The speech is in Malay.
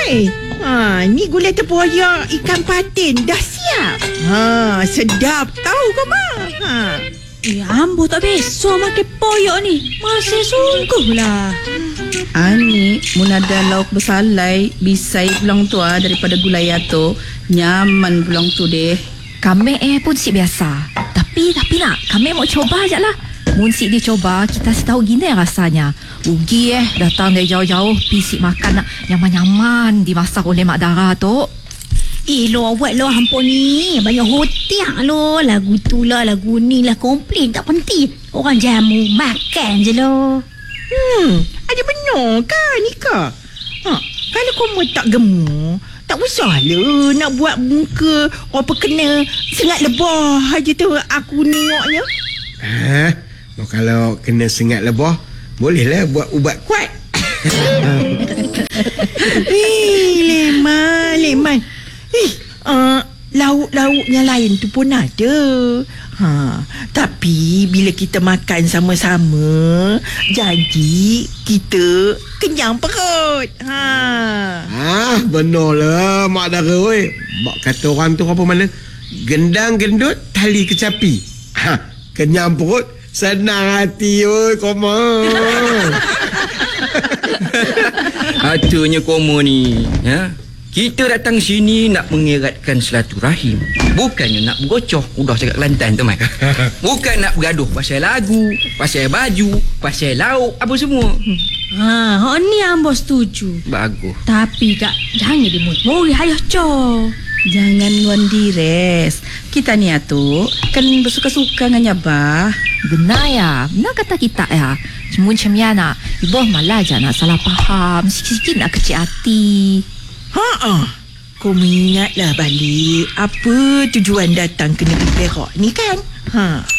Ni gulai tempoyak ikan patin dah siap. Sedap tahu ke mak? Ambo tak besok makan poyok ni. Masih sungguh lah. Ani mun ada lauk bersalai bisai pulang tu daripada gulai tu. Nyaman pulang tu deh. Kami pun si biasa. Tapi nak kami mau coba aja lah. Mun si dia coba, kita tahu gini rasanya. Rugi datang dari jauh-jauh pisik makan nak nyaman-nyaman dimasak oleh Mak Dara tu. Lo awak lo hampa ni banyak hotiak lo. Lagu tu lah, lagu ni lah, komplain tak penting. Orang jamu makan je lo. Ada benar kan Nika? Kalau kamu tak gemuk, tak usah lah nak buat muka apa kena sengat lebah aja tu aku nengoknya. Kalau kena sengat lebah, bolehlah buat ubat kuat. Leman. Lauk-lauknya lain tu pun ada. Tapi bila kita makan sama-sama, jadi kita kenyang perut. Benarlah Mak Dara oi. Mak kata orang tu apa mana? Gendang gendut tali kecapi. Kenyang perut, senang hati oi koma. Hatunya koma ni, Kita datang sini nak mengeratkan silaturahim. Bukannya nak bergocoh. Udah cakap Kelantan tu, Mat. Bukan nak bergaduh pasal lagu, pasal baju, pasal lauk, apa semua. Ni ambo setuju. Bagus. Tapi kak, jangan dimuri-muri ayah co. Jangan nguan dires. Kita ni tu kan bersuka-suka dengan nyabah. Benar ya. Benar kata kita ya. Cuma macam ya nak. Ibu malah je nak salah faham. Sikit-sikit nak kecil hati. Kau mengingatlah balik apa tujuan datang ke negeri Perak ni kan?